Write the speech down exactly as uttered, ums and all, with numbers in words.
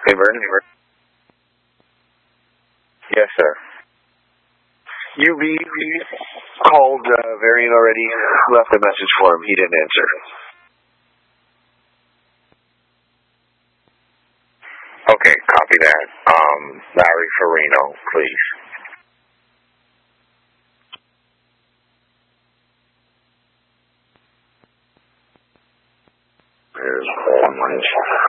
Hey, Vern. Yes, sir. U B called uh, Varian already, left a message for him. He didn't answer. Okay, copy that. Um, Larry Farino, please. There's one.